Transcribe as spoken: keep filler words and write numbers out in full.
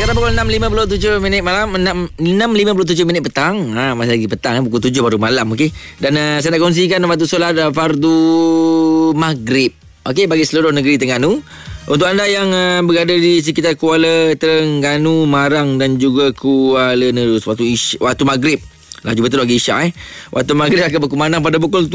Sekarang pukul enam lima puluh tujuh minit malam, enam lima puluh tujuh minit petang. Ha, masih lagi petang, eh. Pukul tujuh baru malam. Okey. Dan uh, saya nak kongsikan waktu solat uh, fardu maghrib. Okey, bagi seluruh negeri Terengganu. Untuk anda yang uh, berada di sekitar Kuala Terengganu, Marang dan juga Kuala Nerus, waktu ish, waktu maghrib. Laju betul lagi isyak eh. Waktu maghrib akan berkumandang pada pukul